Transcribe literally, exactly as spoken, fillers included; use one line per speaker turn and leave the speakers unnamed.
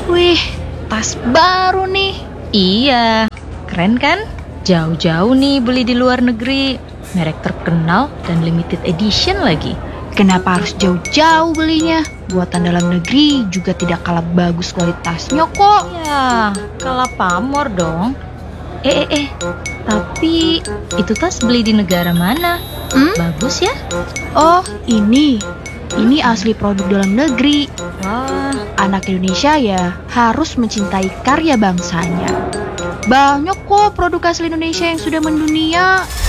Wih, tas baru nih.
Iya, keren kan? Jauh-jauh nih beli di luar negeri. Merek terkenal dan limited edition lagi.
Kenapa harus jauh-jauh belinya? Buatan dalam negeri juga tidak kalah bagus kualitasnya kok.
Ya, kalah pamor dong. Eh, eh, eh, tapi itu tas beli di negara mana?
Hmm?
Bagus ya?
Oh, ini. Ini asli produk dalam negeri.
Wah,
Anak Indonesia ya harus mencintai karya bangsanya. Banyak kok produk asli Indonesia yang sudah mendunia.